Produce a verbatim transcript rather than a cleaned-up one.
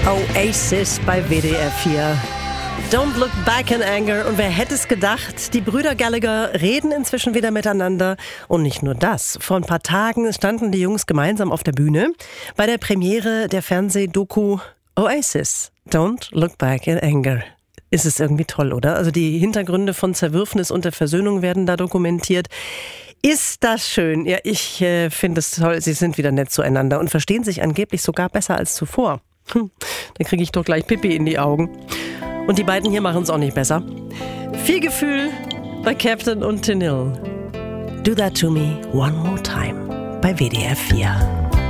Oasis bei W D R vier. Don't look back in anger. Und wer hätte es gedacht, die Brüder Gallagher reden inzwischen wieder miteinander. Und nicht nur das. Vor ein paar Tagen standen die Jungs gemeinsam auf der Bühne bei der Premiere der Fernsehdoku Oasis. Don't look back in anger. Ist es irgendwie toll, oder? Also die Hintergründe von Zerwürfnis und der Versöhnung werden da dokumentiert. Ist das schön? Ja, ich äh, finde es toll. Sie sind wieder nett zueinander und verstehen sich angeblich sogar besser als zuvor. Hm, dann kriege ich doch gleich Pipi in die Augen. Und die beiden hier machen es auch nicht besser. Viel Gefühl bei Captain und Tennille. Do that to me one more time bei W D R vier.